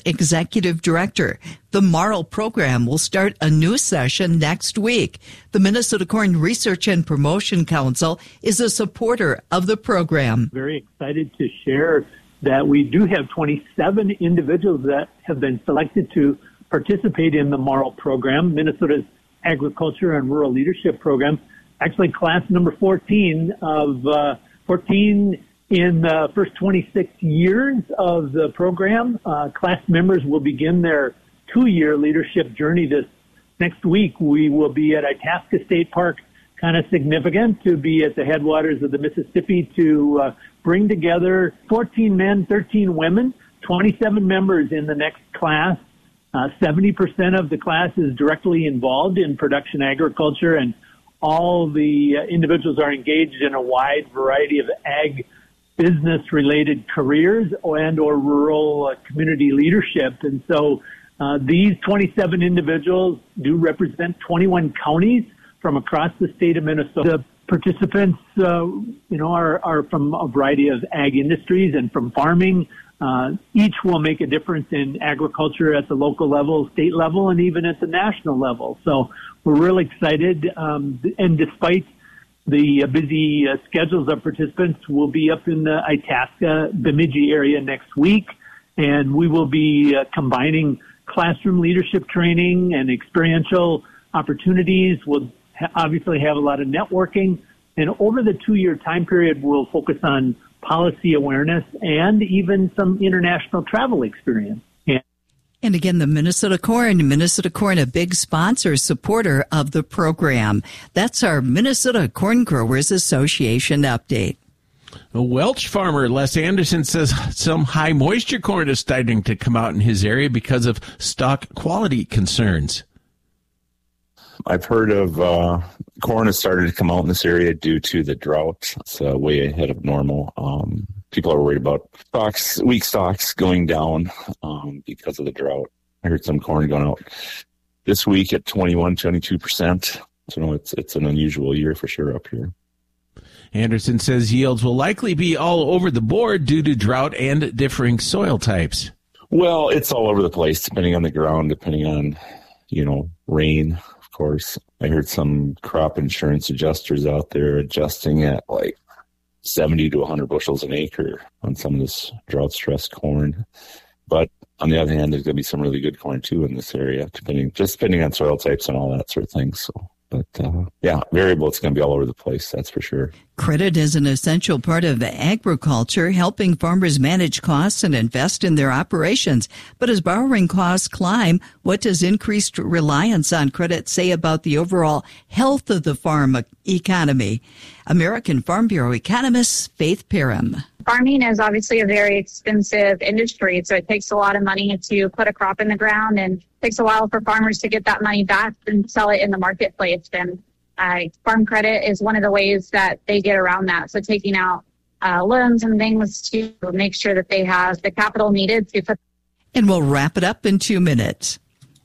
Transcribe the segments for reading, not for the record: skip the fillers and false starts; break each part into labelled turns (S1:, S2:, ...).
S1: Executive Director. The Marl program will start a new session next week. The Minnesota Corn Research and Promotion Council is a supporter of the program.
S2: Very excited to share that we do have 27 individuals that have been selected to participate in the Marl program, Minnesota's Agriculture and Rural Leadership Program. Actually, class number 14 of 14 in the first 26 years of the program. Class members will begin their 2-year leadership journey this next week. We will be at Itasca State Park, kind of significant to be at the headwaters of the Mississippi to bring together 14 men, 13 women, 27 members in the next class. 70% of the class is directly involved in production agriculture, and all the individuals are engaged in a wide variety of ag business-related careers and or rural community leadership. And so these 27 individuals do represent 21 counties from across the state of Minnesota. The participants, are from a variety of ag industries and from farming. Each will make a difference in agriculture at the local level, state level, and even at the national level. So we're really excited. And despite the busy schedules of participants, we'll be up in the Itasca, Bemidji area next week, and we will be combining classroom leadership training and experiential opportunities. We'll obviously have a lot of networking, and over the 2-year time period, we'll focus on policy awareness and even some international travel experience.
S1: And again, the Minnesota Corn, a big sponsor, supporter of the program. That's our Minnesota Corn Growers Association update.
S3: A Welch farmer, Les Anderson, says some high moisture corn is starting to come out in his area because of stock quality concerns.
S4: I've heard of corn has started to come out in this area due to the drought. It's way ahead of normal. People are worried about weak stocks going down because of the drought. I heard some corn going out this week at 22%. So it's an unusual year for sure up here.
S3: Anderson says yields will likely be all over the board due to drought and differing soil types.
S4: Well, it's all over the place, depending on the ground, depending on, rain, of course. I heard some crop insurance adjusters out there adjusting at like 70 to 100 bushels an acre on some of this drought-stressed corn. But on the other hand, there's going to be some really good corn, too, in this area, depending on soil types and all that sort of thing. So, but, variable, it's going to be all over the place, that's for sure.
S1: Credit is an essential part of agriculture, helping farmers manage costs and invest in their operations. But as borrowing costs climb, what does increased reliance on credit say about the overall health of the farm economy? American Farm Bureau economist Faith Parham.
S5: Farming is obviously a very expensive industry, so it takes a lot of money to put a crop in the ground, and it takes a while for farmers to get that money back and sell it in the marketplace. And farm credit is one of the ways that they get around that. So taking out loans and things to make sure that they have the capital needed to put.
S1: And we'll wrap it up in 2 minutes.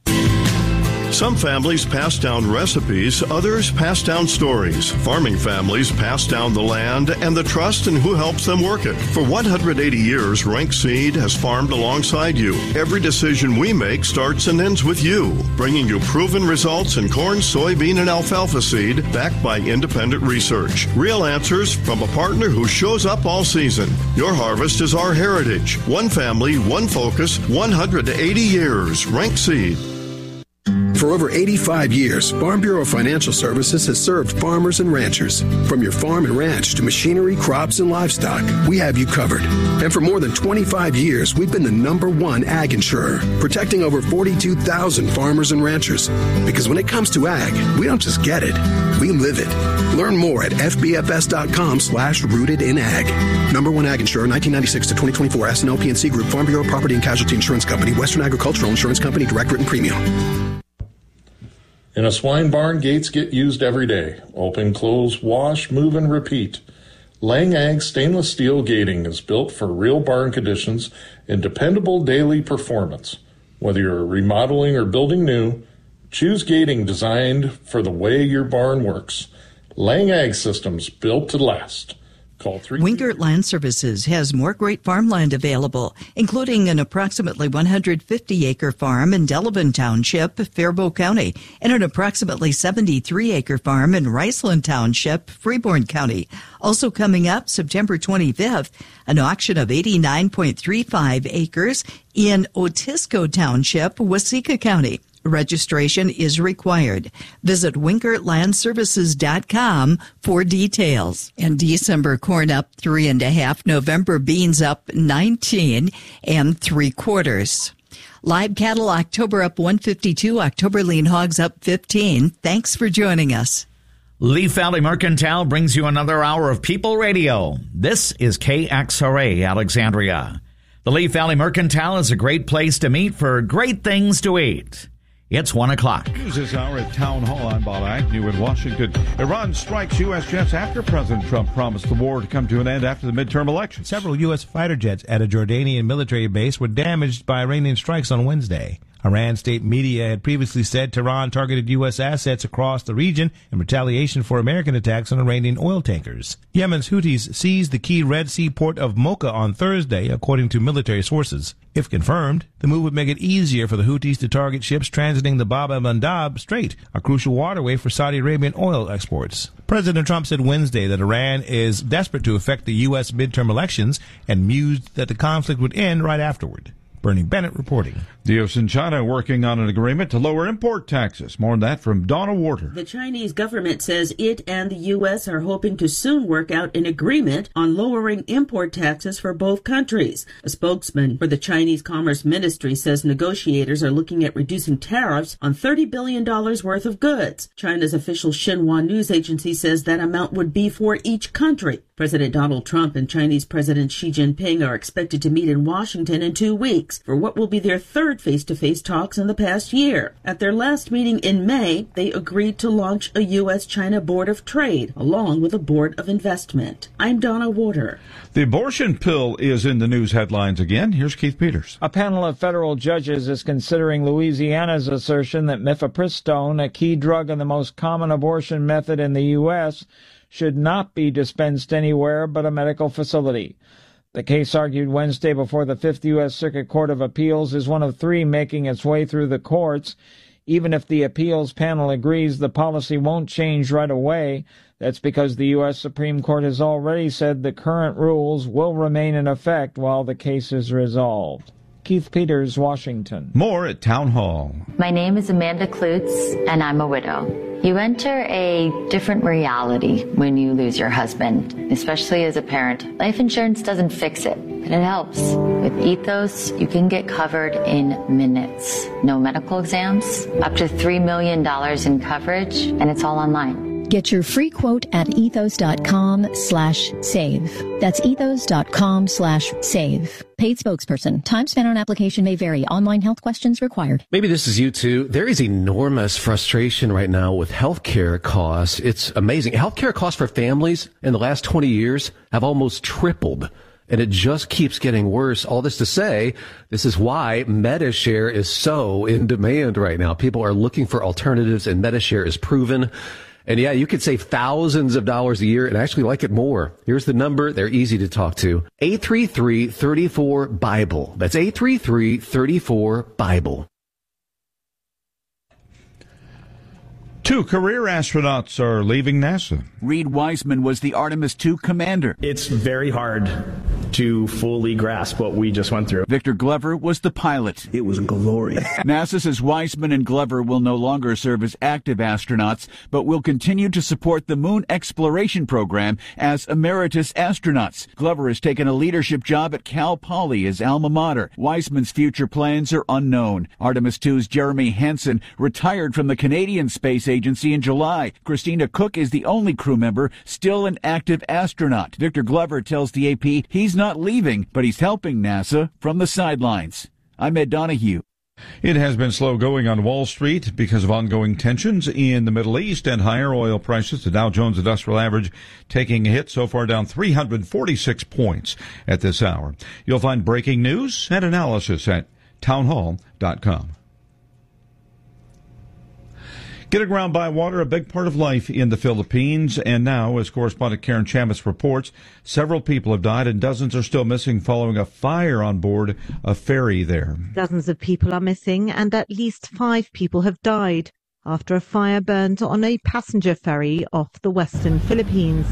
S6: Some families pass down recipes, others pass down stories. Farming families pass down the land and the trust in who helps them work it. For 180 years, Rank Seed has farmed alongside you. Every decision we make starts and ends with you, bringing you proven results in corn, soybean, and alfalfa seed backed by independent research. Real answers from a partner who shows up all season. Your harvest is our heritage. One family, one focus, 180 years. Rank Seed.
S7: For over 85 years, Farm Bureau Financial Services has served farmers and ranchers. From your farm and ranch to machinery, crops, and livestock, we have you covered. And for more than 25 years, we've been the #1 ag insurer, protecting over 42,000 farmers and ranchers. Because when it comes to ag, we don't just get it, we live it. Learn more at fbfs.com/rootedinag. #1 ag insurer, 1996 to 2024, S&L PNC Group, Farm Bureau Property and Casualty Insurance Company, Western Agricultural Insurance Company, direct written premium.
S8: In a swine barn, gates get used every day. Open, close, wash, move, and repeat. Lang Ag stainless steel gating is built for real barn conditions and dependable daily performance. Whether you're remodeling or building new, choose gating designed for the way your barn works. Lang Ag Systems, built to last. Call 3.
S1: Wingert Land Services has more great farmland available, including an approximately 150-acre farm in Delavan Township, Faribault County, and an approximately 73-acre farm in Riceland Township, Freeborn County. Also coming up September 25th, an auction of 89.35 acres in Otisco Township, Waseca County. Registration is required. Visit WingertLandServices.com for details. And December corn up 3.5, November beans up 19 3/4. Live cattle October up 152, October lean hogs up 15. Thanks for joining us.
S9: Leaf Valley Mercantile brings you another hour of People Radio. This is KXRA Alexandria. The Leaf Valley Mercantile is a great place to meet for great things to eat. It's 1 o'clock.
S10: News this hour at Town Hall. I'm Bob Agnew in Washington. Iran strikes U.S. jets after President Trump promised the war to come to an end after the midterm elections.
S11: Several U.S. fighter jets at a Jordanian military base were damaged by Iranian strikes on Wednesday. Iran state media had previously said Tehran targeted U.S. assets across the region in retaliation for American attacks on Iranian oil tankers. Yemen's Houthis seized the key Red Sea port of Mocha on Thursday, according to military sources. If confirmed, the move would make it easier for the Houthis to target ships transiting the Bab el-Mandab Strait, a crucial waterway for Saudi Arabian oil exports. President Trump said Wednesday that Iran is desperate to affect the U.S. midterm elections and mused that the conflict would end right afterward. Bernie Bennett reporting.
S10: The U.S. and China are working on an agreement to lower import taxes. More on that from Donna Warder.
S12: The Chinese government says it and the U.S. are hoping to soon work out an agreement on lowering import taxes for both countries. A spokesman for the Chinese Commerce Ministry says negotiators are looking at reducing tariffs on $30 billion worth of goods. China's official Xinhua news agency says that amount would be for each country. President Donald Trump and Chinese President Xi Jinping are expected to meet in Washington in 2 weeks for what will be their third face-to-face talks in the past year. At their last meeting in May, they agreed to launch a U.S.-China Board of Trade, along with a Board of Investment. I'm Donna Warder.
S10: The abortion pill is in the news headlines again. Here's Keith Peters.
S13: A panel of federal judges is considering Louisiana's assertion that mifepristone, a key drug and the most common abortion method in the U.S., should not be dispensed anywhere but a medical facility. The case argued Wednesday before the Fifth U.S. Circuit Court of Appeals is one of 3 making its way through the courts. Even if the appeals panel agrees the policy won't change right away, that's because the U.S. Supreme Court has already said the current rules will remain in effect while the case is resolved. Keith Peters, Washington.
S10: More at Town Hall.
S14: My name is Amanda Klutz, and I'm a widow. You enter a different reality when you lose your husband, especially as a parent. Life insurance doesn't fix it, but it helps. With Ethos, you can get covered in minutes. No medical exams, up to $3 million in coverage, and it's all online.
S15: Get your free quote at ethos.com/save. That's ethos.com/save. Paid spokesperson. Time spent on application may vary. Online health questions required.
S16: Maybe this is you too. There is enormous frustration right now with healthcare costs. It's amazing. Healthcare costs for families in the last 20 years have almost tripled. And it just keeps getting worse. All this to say, this is why Medi-Share is so in demand right now. People are looking for alternatives, and Medi-Share is proven. And yeah, you could save thousands of dollars a year and actually like it more. Here's the number. They're easy to talk to. 833-34-BIBLE. That's 833-34-BIBLE.
S10: 2 career astronauts are leaving NASA.
S17: Reed Wiseman was the Artemis II commander.
S18: It's very hard to fully grasp what we just went through.
S17: Victor Glover was the pilot.
S18: It was glorious.
S17: NASA says Wiseman and Glover will no longer serve as active astronauts, but will continue to support the moon exploration program as emeritus astronauts. Glover has taken a leadership job at Cal Poly, his alma mater. Wiseman's future plans are unknown. Artemis II's Jeremy Hansen retired from the Canadian Space Agency in July. Christina Cook is the only crew member still an active astronaut. Victor Glover tells the AP he's not leaving, but he's helping NASA from the sidelines. I'm Ed Donahue.
S10: It has been slow going on Wall Street because of ongoing tensions in the Middle East and higher oil prices. The Dow Jones Industrial Average taking a hit so far, down 346 points at this hour. You'll find breaking news and analysis at townhall.com. Getting around by water, a big part of life in the Philippines. And now, as correspondent Karen Chamis reports, several people have died and dozens are still missing following a fire on board a ferry there.
S19: Dozens of people are missing and at least 5 people have died after a fire burned on a passenger ferry off the western Philippines.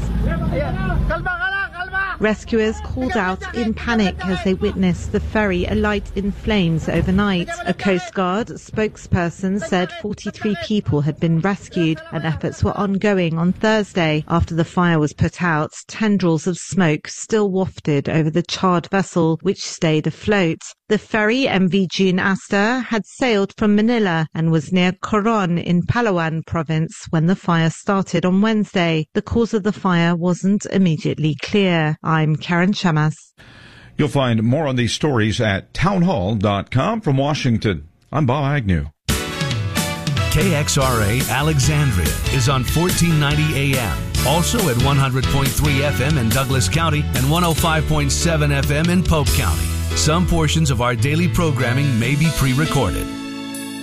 S19: Rescuers called out in panic as they witnessed the ferry alight in flames overnight. A Coast Guard spokesperson said 43 people had been rescued and efforts were ongoing on Thursday. After the fire was put out, tendrils of smoke still wafted over the charred vessel, which stayed afloat. The ferry MV June Asta had sailed from Manila and was near Coron in Palawan province when the fire started on Wednesday. The cause of the fire wasn't immediately clear. I'm Karen Chamas.
S10: You'll find more on these stories at townhall.com. From Washington, I'm Bob Agnew.
S20: KXRA Alexandria is on 1490 AM. Also at 100.3 FM in Douglas County and 105.7 FM in Pope County. Some portions of our daily programming may be pre-recorded.